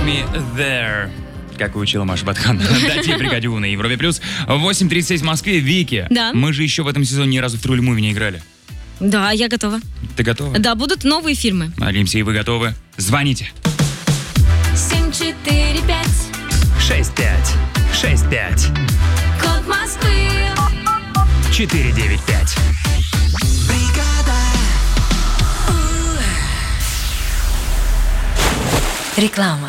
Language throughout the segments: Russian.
Me There. Как учила Маша Батхан. Дайте бригадю на Европе+. 8:37 в Москве. Вики, Да. мы же еще в этом сезоне ни разу в True Movie не играли. Да, я готова. Ты готова? Да, будут новые фильмы. Олимпия, вы готовы? Звоните. 745. 65 65 Код Москвы. 495. Реклама.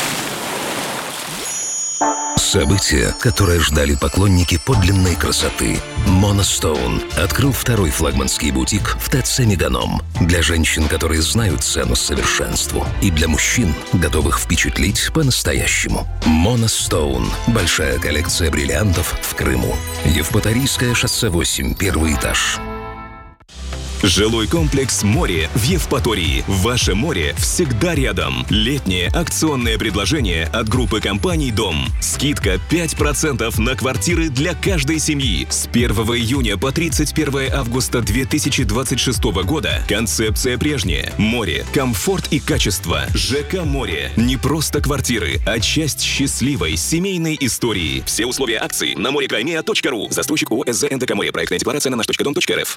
Событие, которое ждали поклонники подлинной красоты. Monostoun открыл второй флагманский бутик в ТЦ Меганом. Для женщин, которые знают цену совершенству. И для мужчин, готовых впечатлить по-настоящему. Monostoun. Большая коллекция бриллиантов в Крыму. Евпаторийское шоссе 8, первый этаж. Жилой комплекс «Море» в Евпатории. Ваше море всегда рядом. Летнее акционное предложение от группы компаний «Дом». Скидка 5% на квартиры для каждой семьи. С 1 июня по 31 августа 2026 года. Концепция прежняя. Море, комфорт и качество. ЖК «Море». Не просто квартиры, а часть счастливой семейной истории. Все условия акции на morecrimea.ru. Застройщик ООО «СЗ НДК Море». Проектная декларация на наш.дом.рф.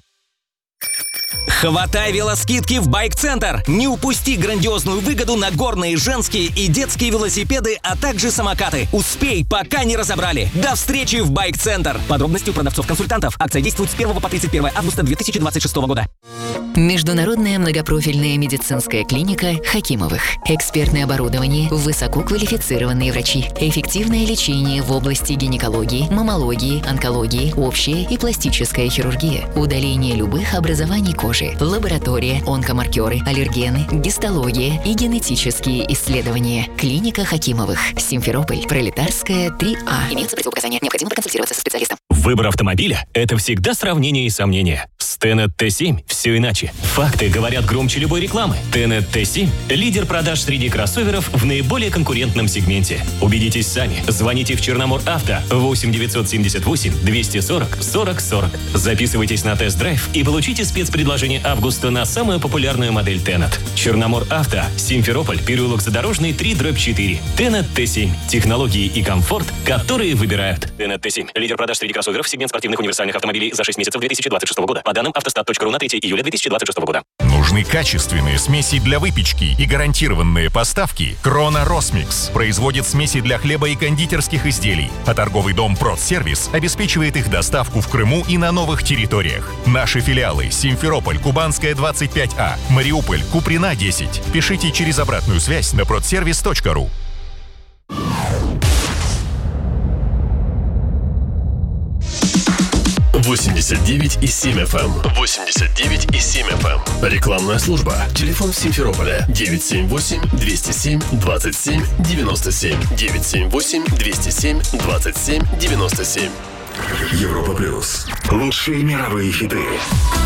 Хватай велоскидки в Байк-центр! Не упусти грандиозную выгоду на горные, женские и детские велосипеды, а также самокаты. Успей, пока не разобрали. До встречи в Байк-центр! Подробности у продавцов-консультантов. Акция действует с 1 по 31 августа 2026 года. Международная многопрофильная медицинская клиника Хакимовых. Экспертное оборудование, высококвалифицированные врачи, эффективное лечение в области гинекологии, маммологии, онкологии, общая и пластическая хирургия, удаление любых образований кожи, лаборатория, онкомаркеры, аллергены, гистология и генетические исследования. Клиника Хакимовых. Симферополь, Пролетарская, 3А. Имеются противопоказания. Необходимо проконсультироваться со специалистом. Выбор автомобиля – это всегда сравнение и сомнения. С Tenet T7 все иначе. Факты говорят громче любой рекламы. Tenet T7 – лидер продаж среди кроссоверов в наиболее конкурентном сегменте. Убедитесь сами. Звоните в Черномор Авто 8 978 240 40 40. Записывайтесь на тест-драйв и получите спецпредложение августа на самую популярную модель Tenet. Черномор Авто, Симферополь, переулок Задорожный, 3/4. Tenet T7. Технологии и комфорт, которые выбирают. Tenet T7 – лидер продаж среди кроссоверов, сегмент спортивных универсальных автомобилей за 6 месяцев 2026 года. По данным автостат.ру на 3 июля 2026 года. Нужны качественные смеси для выпечки и гарантированные поставки? Крона Росмикс производит смеси для хлеба и кондитерских изделий, а торговый дом Продсервис обеспечивает их доставку в Крыму и на новых территориях. Наши филиалы: Симферополь, Кубанская, 25А, Мариуполь, Куприна, 10. Пишите через обратную связь на продсервис.ру. 89,7 FM. 89,7 FM. Рекламная служба. Телефон Симферополя 978-207-27-97. 978-207-27-97. Европа+. Лучшие мировые хиты.